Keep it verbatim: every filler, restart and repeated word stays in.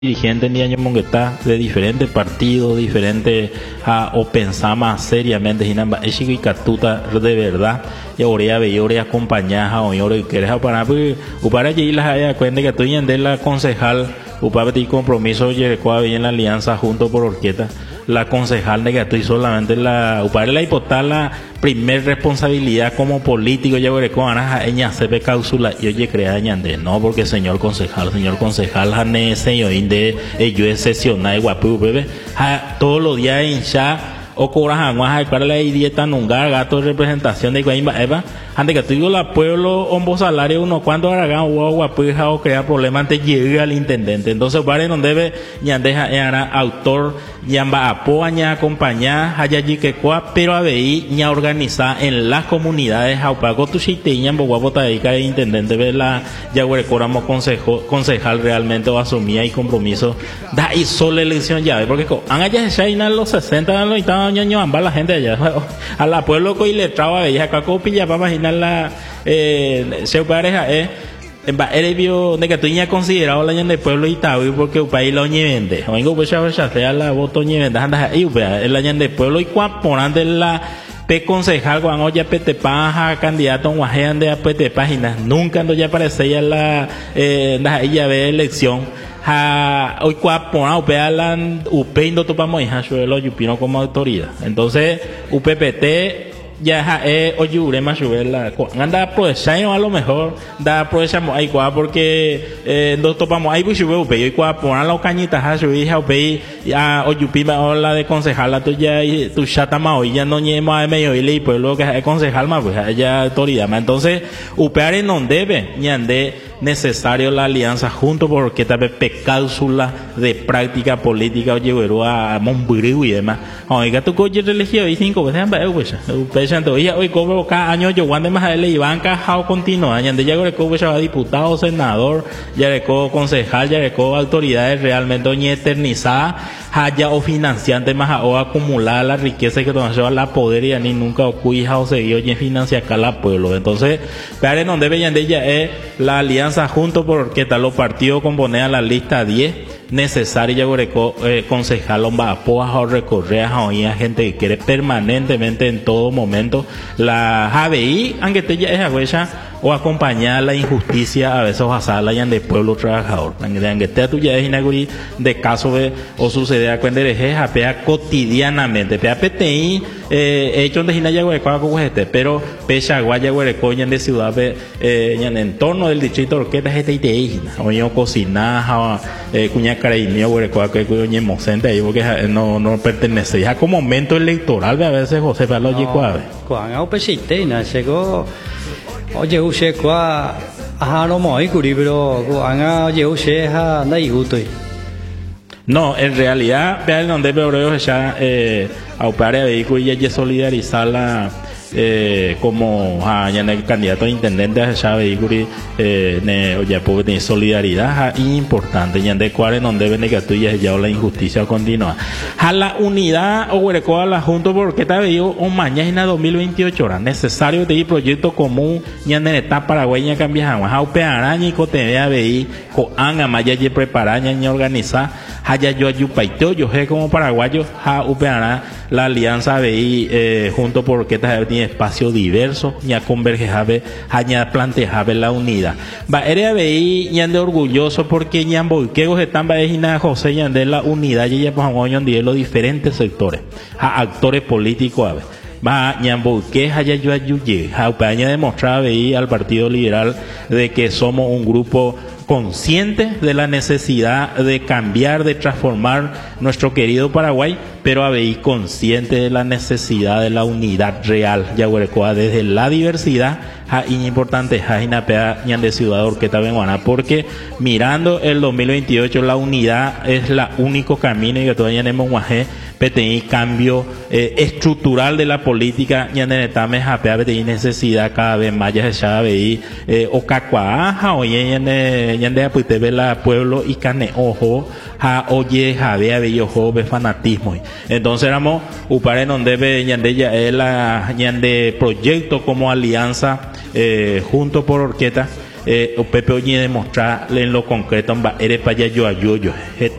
dirigentes ni año mongueta de diferentes partidos, diferentes a o pensar más seriamente y nada es y catuta de verdad y ahora ve ahora acompañar a hoy ahora que es para pues para allí las haya cuenta que estoy en de la concejal upaba ti compromiso y recuerda en la alianza junto por orquesta la concejal de que estoy solamente la upar la hipotar la primer responsabilidad como político ya veré con ana ella se ve cáusula y oye crea añande no porque señor concejal señor concejal hane señor de ellos sesionar guapu bebé todos los días en ya o corajan más para la dieta nunca gato de representación de Guaimba Eva antes que tú la pueblo hombo salario uno cuando hagan o guapuja o crea problemas antes llega al intendente entonces para no debe ya deja era autor yamba apoya acompañar hayaji que cua pero a veí ya organizar en las comunidades a pago tu chiste yamba guapota dedica el intendente ve la ya coramos consejo concejal realmente o asumía y compromiso da y sola elección ya porque han allá ya en los sesenta los ñaño amba la gente allá a la pueblo co y le traba ella acá copilla para imaginar la eh se pareja eh en ba erevio de que tú ya considerado la ñande pueblo Itaú porque el país lo ñevende vengo pues ya sea la voto ñevende anda ahí el ñande pueblo y cua poran de la pe concejal cuando ya pete paja candidato guajean de pete páginas nunca no ya aparece ya la eh ella ve elección ha hoy cua pona upealan upeindo topamos hija suelo yupino como autoridad entonces U P P T ya eh oyure más la anda aprovechando a lo mejor da aprovechamos ahí cua porque eh nos topamos ahí pues sube upe y cua pona la cañita ha su hija upe ya oyupima la de concejal la tuya y tu chata ma ya no ñema medio y le pueblo que es concejal más pues ella autoridad entonces upeare no debe ñande necesario la alianza junto porque tal vez cáusula de práctica política o llevó a Monburiu y demás oiga tu coche religioso y cinco veces pues pues entonces hoy como cada año yo cuando más le iban cajado continua añade ya que como ya diputado senador ya le concejal ya le autoridades realmente doña eternizada haya o financiante más o acumular la riqueza que nos lleva la poder y ni nunca o cuija o seguido y financia cada pueblo entonces pero no debe de ella es la alianza junto porque tal los partidos componen a la lista diez necesaria eh, concejal a apoyar o recorrer a gente que quiere permanentemente en todo momento la A B I aunque te ya es agüecha o acompañar la injusticia a veces o hacerla ya de pueblo trabajador aunque te tú ya es inaguri de caso de o sucede a cuando eres apea cotidianamente pea P T I eh hecho de hinaya hueco con este pero pecha guaya hueco de ciudad eh en entorno del distrito orquesta este I o yo cocinar eh cuña cariño hueco que coñe mocente ahí porque no no pertenece ya como momento electoral a veces José Pablo Yicuave cuando au pesite na llegó oye usted cua ajá no moi curi pero cuando oye usted ha na igutoy no, en realidad, vean donde veo ya eh, a upare vehículo y ya solidarizar la eh, como a ya el candidato a intendente a esa vehículo eh ne ya puede tener solidaridad importante ya de cuáles donde ven que tú ya ya la injusticia continua a la unidad o hueco a la junto porque está veo o mañana dos mil veintiocho horas necesario de proyecto común ya en etapa paraguaya cambiar a upe araña y cote a veí co anga maya ya preparar ya organizar haya yo ayupaito yo sé como paraguayo ha upe ara la alianza veí eh, junto porque está tiene espacio diverso ya converge jave ya plantea la unidad va era veí ya de orgulloso porque ya boiquegos están va José ya de la unidad y ya pues de los diferentes sectores a actores políticos a ver va ñamboque haya yo ayuye ha paña demostrar veí al Partido Liberal de que somos un grupo consciente de la necesidad de cambiar, de transformar nuestro querido Paraguay, pero a veí consciente de la necesidad de la unidad real, ya desde la diversidad, es importante, de ciudad orqueta benguana, porque mirando el dos mil veintiocho la unidad es la único camino y que todavía tenemos guaje, P T I cambio eh, estructural de la política, ya de netame japea P T I necesidad cada vez más ya se veí eh, o cacuaja o ya de ya de apute la pueblo y cane ojo ha oye jave bello joven fanatismo entonces éramos upare donde debe ya de ya la ya de proyecto como alianza eh, junto por orquesta eh, Pepe oye demostrar en lo concreto en Baere para yo yo